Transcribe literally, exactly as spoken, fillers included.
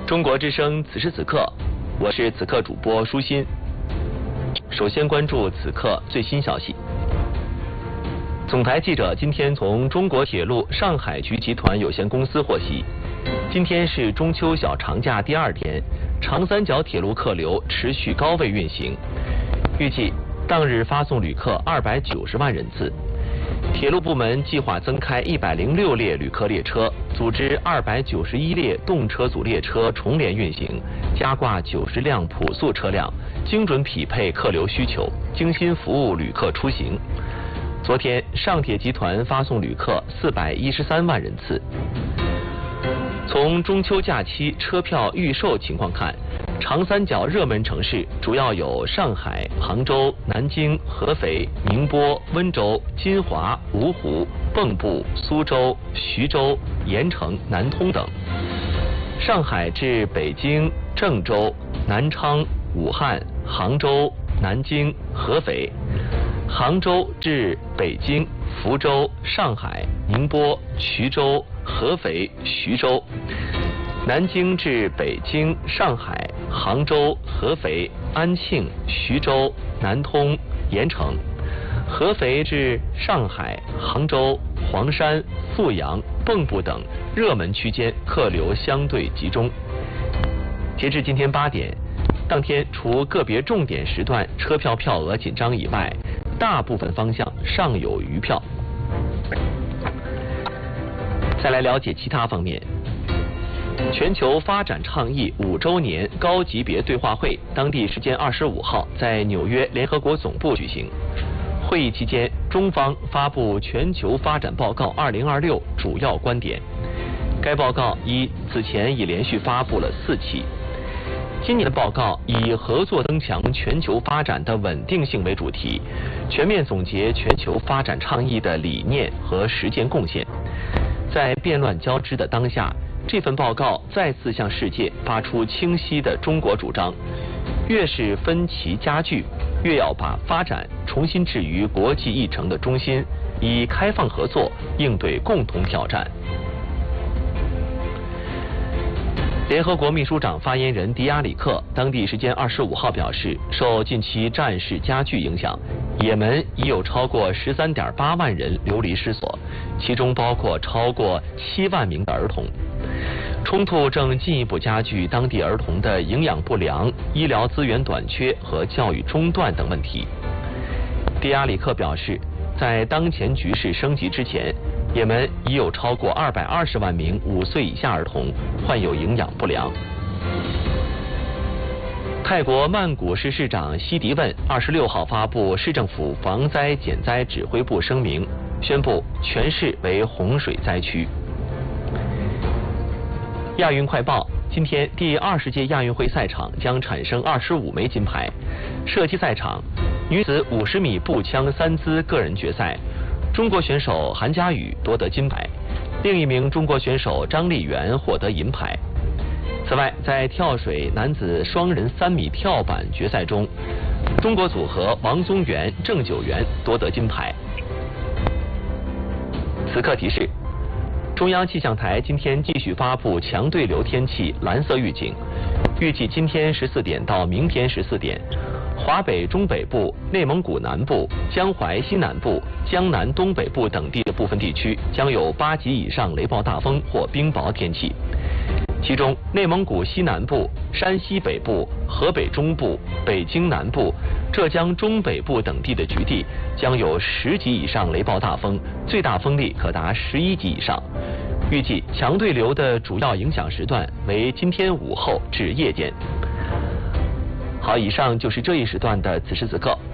中国之声此时此刻，我是此刻主播舒心。首先关注此刻最新消息。总台记者今天从中国铁路上海局集团有限公司获悉，今天是中秋小长假第二天，长三角铁路客流持续高位运行，预计当日发送旅客二百九十万人次。铁路部门计划增开一百零六列旅客列车，组织二百九十一列动车组列车重联运行，加挂九十辆普速车辆，精准匹配客流需求，精心服务旅客出行。昨天，上铁集团发送旅客四百一十三万人次。从中秋假期车票预售情况看，长三角热门城市主要有上海、杭州、南京、合肥、宁波、温州、金华、芜湖、蚌埠、苏州、徐州、盐城、南通等。上海至北京、郑州、南昌、武汉、杭州、南京、合肥；杭州至北京、福州、上海、宁波、衢州、合肥、徐州；南京至北京、上海、杭州、合肥、安庆、徐州、南通、盐城；合肥至上海、杭州、黄山、阜阳、蚌埠等热门区间客流相对集中。截至今天八点，当天除个别重点时段车票票额紧张以外，大部分方向尚有余票。再来了解其他方面。全球发展倡议五周年高级别对话会，当地时间二十五号在纽约联合国总部举行。会议期间，中方发布全球发展报告二零二六主要观点。该报告一此前已连续发布了四期。今年的报告以合作增强全球发展的稳定性为主题，全面总结全球发展倡议的理念和实践贡献。在变乱交织的当下，这份报告再次向世界发出清晰的中国主张：越是分歧加剧，越要把发展重新置于国际议程的中心，以开放合作应对共同挑战。联合国秘书长发言人迪亚里克当地时间二十五号表示，受近期战事加剧影响，也门已有超过十三点八万人流离失所，其中包括超过七万名的儿童。冲突正进一步加剧当地儿童的营养不良、医疗资源短缺和教育中断等问题。迪亚里克表示，在当前局势升级之前，也门已有超过二百二十万名五岁以下儿童患有营养不良。泰国曼谷市市长西迪问二十六号发布市政府防灾减灾指挥部声明，宣布全市为洪水灾区。亚运快报：今天第二十届亚运会赛场将产生二十五枚金牌。射击赛场，女子五十米步枪三姿个人决赛，中国选手韩佳宇夺得金牌，另一名中国选手张丽媛获得银牌。此外，在跳水男子双人三米跳板决赛中，中国组合王宗源、郑九元夺得金牌。此刻提示：中央气象台今天继续发布强对流天气蓝色预警，预计今天十四点到明天十四点，华北中北部、内蒙古南部、江淮西南部、江南东北部等地的部分地区将有八级以上雷暴大风或冰雹天气。其中，内蒙古西南部、山西北部、河北中部、北京南部、浙江中北部等地的局地将有十级以上雷暴大风，最大风力可达十一级以上。预计强对流的主要影响时段为今天午后至夜间。好，以上就是这一时段的此时此刻，